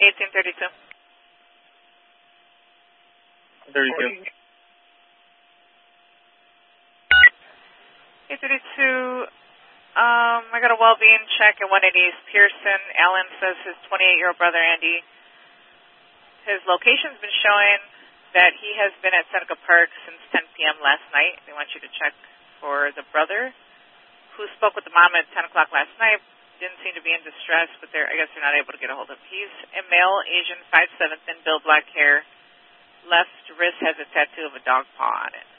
1832. 32. 832. I got a well-being check at 180 East Pearson. Alan says his 28-year-old brother, Andy, his location's been showing that he has been at Seneca Park since 10 p.m. last night. They want you to check for the brother who spoke with the mom at 10 o'clock last night. Didn't seem to be in distress, but I guess they're not able to get a hold of him. He's a male, Asian, 5'7", thin, build black hair. Left wrist has a tattoo of a dog paw on it.